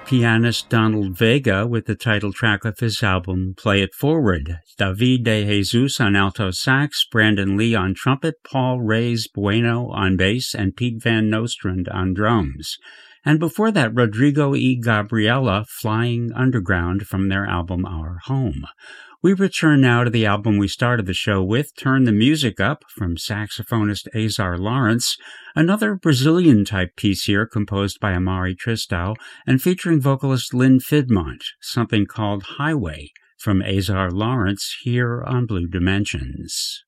pianist Donald Vega with the title track of his album, Play It Forward. David De Jesus on alto sax, Brandon Lee on trumpet, Paul Reyes Bueno on bass, and Pete Van Nostrand on drums. And before that, Rodrigo y Gabriela, Flying Underground, from their album Our Home. We return now to the album we started the show with, Turn the Music Up, from saxophonist Azar Lawrence, another Brazilian-type piece here composed by Amari Tristão and featuring vocalist Lynn Fidmont, something called Highway, from Azar Lawrence here on Blue Dimensions.